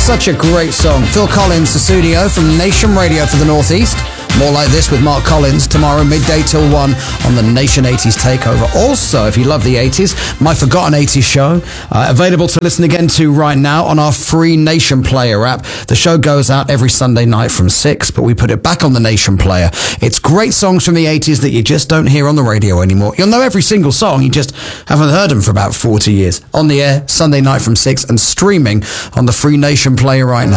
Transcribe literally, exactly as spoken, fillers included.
Such a great song. Phil Collins, Sussudio from Nation Radio for the Northeast. More like this with Mark Collins tomorrow midday till one on the Nation eighties Takeover. Also, if you love the eighties, My Forgotten eighties show, uh, available to listen again to right now on our free Nation Player app. The show goes out every Sunday night from six, but we put it back on the Nation Player. It's great songs from the eighties that you just don't hear on the radio anymore. You'll know every single song, you just haven't heard them for about forty years. On the air, Sunday night from six, and streaming on the free Nation Player right now.